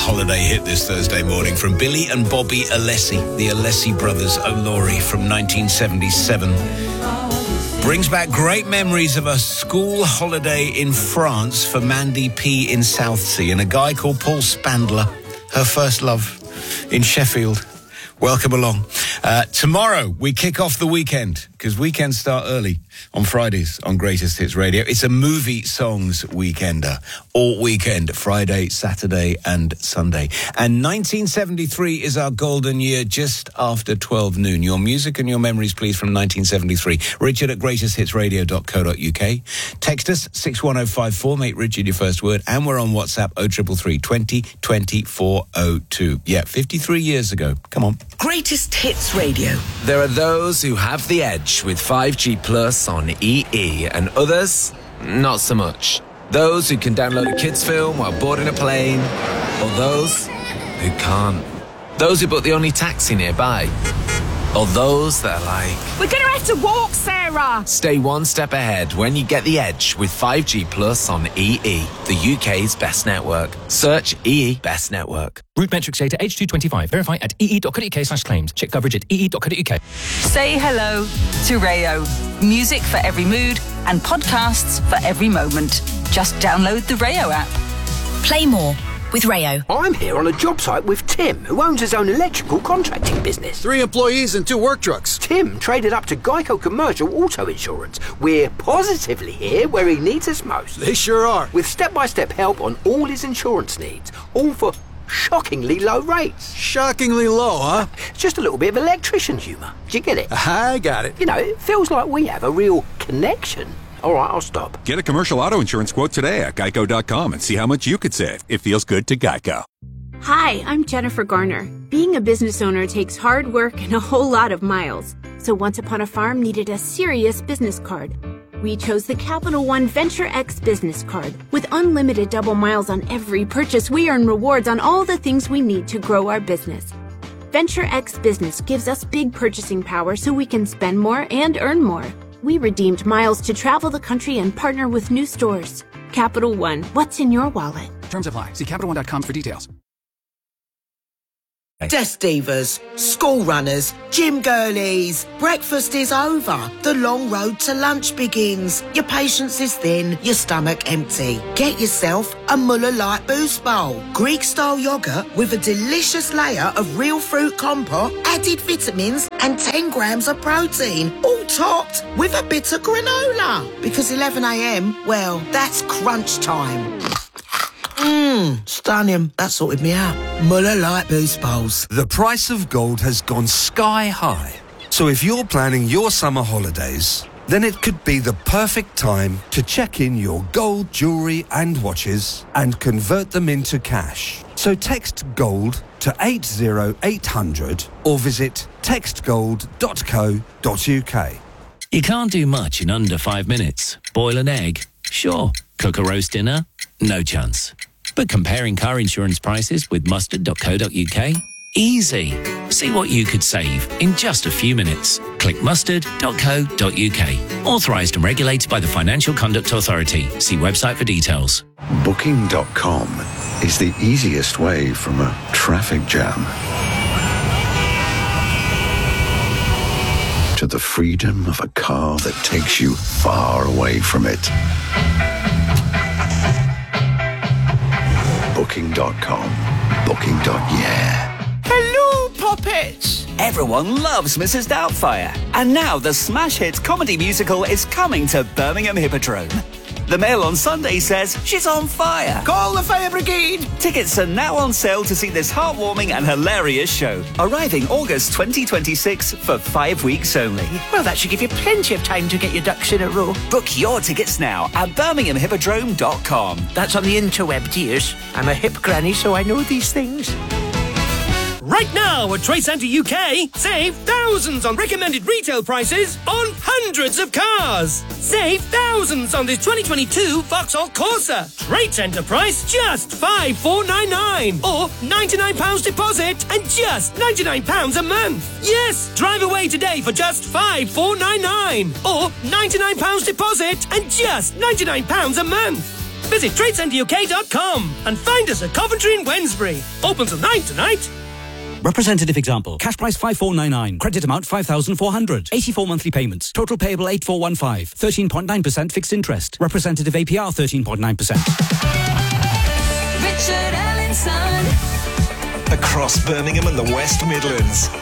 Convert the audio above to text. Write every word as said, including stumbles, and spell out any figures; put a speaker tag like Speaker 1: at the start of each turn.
Speaker 1: holiday hit this Thursday morning from Billy and Bobby Alessi, the Alessi brothers O'Lory from nineteen seventy-seven. Brings back great memories of a school holiday in France for Mandy P in Southsea and a guy called Paul Spandler, her first love, in Sheffield. Welcome along. Uh, tomorrow, we kick off the weekend, because weekends start early on Fridays on Greatest Hits Radio. It's a movie songs weekender. All weekend, Friday, Saturday and Sunday. And nineteen seventy-three is our golden year just after twelve noon. Your music and your memories, please, from nineteen seventy-three. Richard at greatest hits radio dot co dot uk. Text us, six one oh five four, make Richard your first word. And we're on WhatsApp, oh three three three, twenty, twenty-four oh two. Yeah, fifty-three years ago. Come on.
Speaker 2: Greatest Hits Radio.
Speaker 3: There are those who have the edge with five G Plus on E E and others, not so much. Those who can download a kids' film while boarding a plane, or those who can't. Those who book the only taxi nearby, or those that are like...
Speaker 4: We're going to have to walk, Sarah!
Speaker 3: Stay one step ahead when you get the edge with five G Plus on E E, the U K's best network. Search E E Best Network.
Speaker 5: Route metrics data H two twenty-five. Verify at ee.co.uk slash claims. Check coverage at ee.co.uk.
Speaker 2: Say hello to Rayo. Music for every mood and podcasts for every moment. Just download the Rayo app.
Speaker 6: Play more with Rayo.
Speaker 7: I'm here on a job site with Tim, who owns his own electrical contracting business.
Speaker 8: Three employees and two work trucks.
Speaker 7: Tim traded up to Geico Commercial Auto Insurance. We're positively here where he needs us most.
Speaker 8: They sure are.
Speaker 7: With step-by-step help on all his insurance needs, all for shockingly low rates.
Speaker 8: Shockingly low, huh?
Speaker 7: It's just a little bit of electrician humour. Do you get it?
Speaker 8: I got it.
Speaker 7: You know, it feels like we have a real connection. All right, I'll stop.
Speaker 9: Get a commercial auto insurance quote today at geico dot com and see how much you could save. It feels good to Geico.
Speaker 10: Hi, I'm Jennifer Garner. Being a business owner takes hard work and a whole lot of miles. So Once Upon a Farm needed a serious business card. We chose the Capital One Venture X business card. With unlimited double miles on every purchase, we earn rewards on all the things we need to grow our business. Venture X Business gives us big purchasing power so we can spend more and earn more. We redeemed miles to travel the country and partner with new stores. Capital One, what's in your wallet?
Speaker 11: Terms apply. See capital one dot com for details.
Speaker 12: Desk divas, school runners, gym girlies. Breakfast is over. The long road to lunch begins. Your patience is thin, your stomach empty. Get yourself a Muller Light Boost Bowl. Greek-style yogurt with a delicious layer of real fruit compote, added vitamins and ten grams of protein. All topped with a bit of granola. Because eleven a.m, well, that's crunch time. Mmm, stunning. That sorted me out. Muller Light Boost Bowls.
Speaker 13: The price of gold has gone sky high. So if you're planning your summer holidays, then it could be the perfect time to check in your gold jewellery and watches and convert them into cash. So text GOLD to eight oh eight hundred or visit text gold dot co dot uk.
Speaker 14: You can't do much in under five minutes. Boil an egg? Sure. Cook a roast dinner? No chance. But comparing car insurance prices with mustard dot co dot uk? Easy. See what you could save in just a few minutes. Click mustard dot co dot uk. Authorised and regulated by the Financial Conduct Authority. See website for details.
Speaker 15: Booking dot com is the easiest way from a traffic jam to the freedom of a car that takes you far away from it. Booking dot com. Booking. Yeah.
Speaker 16: Hello, puppets! Everyone loves Missus Doubtfire. And now the smash hit comedy musical is coming to Birmingham Hippodrome. The Mail on Sunday says she's on fire.
Speaker 17: Call the fire brigade!
Speaker 16: Tickets are now on sale to see this heartwarming and hilarious show, arriving August twenty twenty-six for five weeks only.
Speaker 17: Well, that should give you plenty of time to get your ducks in a row.
Speaker 16: Book your tickets now at birmingham hippodrome dot com.
Speaker 17: That's on the interweb, dears. I'm a hip granny, so I know these things.
Speaker 18: Right now at Trade Centre U K, save thousands on recommended retail prices on hundreds of cars. Save thousands on this twenty twenty-two Vauxhall Corsa. Trade Centre price just five thousand four hundred ninety-nine pounds or ninety-nine pounds deposit and just ninety-nine pounds a month. Yes, drive away today for just five thousand four hundred ninety-nine pounds or ninety-nine pounds deposit and just ninety-nine pounds a month. Visit trade centre U K dot com and find us at Coventry and Wednesbury. Open till nine tonight.
Speaker 19: Representative example. Cash price five four nine nine. Credit amount five thousand four hundred. eighty-four monthly payments. Total payable eight four one five. thirteen point nine percent fixed interest. Representative A P R thirteen point nine percent.
Speaker 20: Richard Ellenson.
Speaker 21: Across Birmingham and the West Midlands.